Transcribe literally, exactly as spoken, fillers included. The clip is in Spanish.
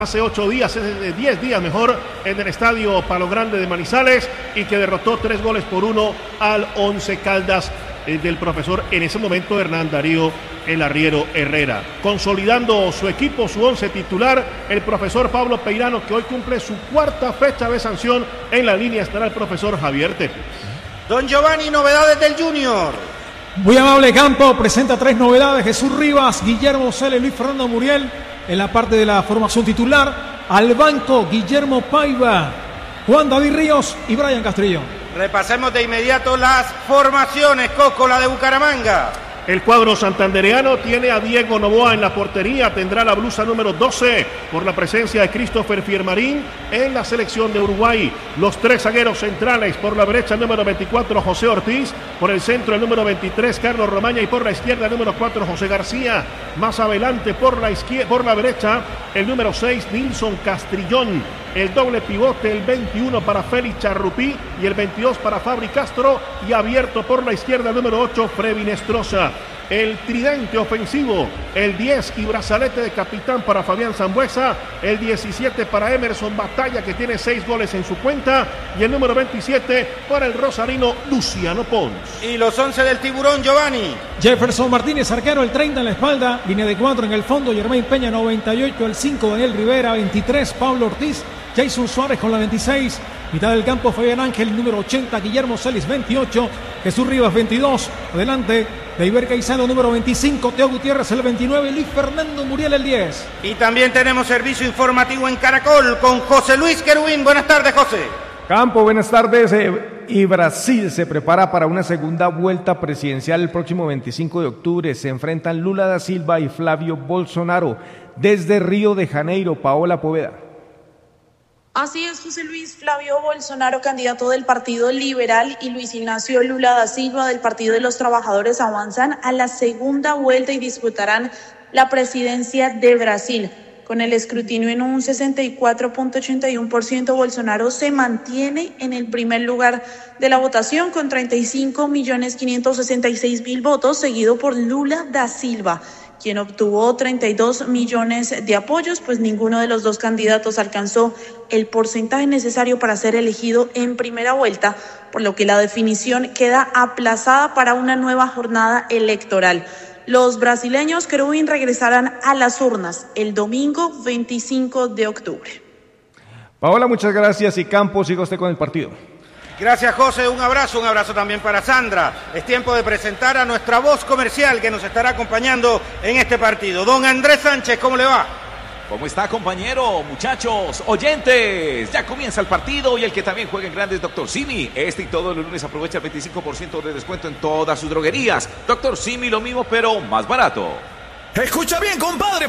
hace ocho días, hace diez días mejor, en el estadio Palo Grande de Manizales, y que derrotó tres goles por uno al Once Caldas eh, del profesor, en ese momento, Hernán Darío El Arriero Herrera. Consolidando su equipo, su once titular, el profesor Pablo Peirano, que hoy cumple su cuarta fecha de sanción. En la línea estará el profesor Javier Tepes. Don Giovanni, novedades del Junior. Muy amable campo, presenta tres novedades: Jesús Rivas, Guillermo Cele, Luis Fernando Muriel en la parte de la formación titular. Al banco, Guillermo Paiva, Juan David Ríos y Brian Castrillón. Repasemos de inmediato las formaciones. Coco, la de Bucaramanga. El cuadro santandereano tiene a Diego Noboa en la portería, tendrá la blusa número doce por la presencia de Christopher Fiermarín en la selección de Uruguay. Los tres zagueros centrales: por la derecha el número veinticuatro José Ortiz, por el centro el número veintitrés Carlos Romaña y por la izquierda el número cuatro José García. Más adelante por la izquierda, por la derecha el número seis Nilson Castrillón. El doble pivote, el veintiuno para Félix Charrupí y el veintidós para Fabri Castro, y abierto por la izquierda el número ocho Frevin Estroza. El tridente ofensivo, el diez y brazalete de capitán para Fabián Zambuesa, el diecisiete para Emerson Batalla, que tiene seis goles en su cuenta, y el número veintisiete para el rosarino Luciano Pons. Y los once del Tiburón, Giovanni. Jefferson Martínez, arquero, el treinta en la espalda, línea de cuatro en el fondo, Germain Peña noventa y ocho, el cinco Daniel Rivera, veintitrés Pablo Ortiz, Jason Suárez con la veintiséis, mitad del campo Fabián Ángel, número ochenta Guillermo Celis, veintiocho, Jesús Rivas, veintidós, adelante Deiber Caicedo, número veinticinco, Teo Gutiérrez, el veintinueve, Luis Fernando Muriel, el diez. Y también tenemos servicio informativo en Caracol con José Luis Querubín. Buenas tardes, José. Campo, buenas tardes. Eh, y Brasil se prepara para una segunda vuelta presidencial el próximo veinticinco de octubre. Se enfrentan Lula da Silva y Flavio Bolsonaro. Desde Río de Janeiro, Paola Poveda. Así es, José Luis. Flavio Bolsonaro, candidato del Partido Liberal, y Luis Ignacio Lula da Silva, del Partido de los Trabajadores, avanzan a la segunda vuelta y disputarán la presidencia de Brasil. Con el escrutinio en un sesenta y cuatro punto ochenta y uno por ciento, Bolsonaro se mantiene en el primer lugar de la votación con treinta y cinco millones quinientos sesenta y seis mil votos, seguido por Lula da Silva, quien obtuvo treinta y dos millones de apoyos, pues ninguno de los dos candidatos alcanzó el porcentaje necesario para ser elegido en primera vuelta, por lo que la definición queda aplazada para una nueva jornada electoral. Los brasileños, Querubín, regresarán a las urnas el domingo veinticinco de octubre. Paola, muchas gracias, y Campos, siga usted con el partido. Gracias, José, un abrazo, un abrazo también para Sandra. Es tiempo de presentar a nuestra voz comercial que nos estará acompañando en este partido. Don Andrés Sánchez, ¿cómo le va? ¿Cómo está, compañero? Muchachos, oyentes, ya comienza el partido, y el que también juega en grande es Doctor Simi. Este y todos los lunes aprovecha el veinticinco por ciento de descuento en todas sus droguerías. Doctor Simi, lo mismo pero más barato. Escucha bien, compadre.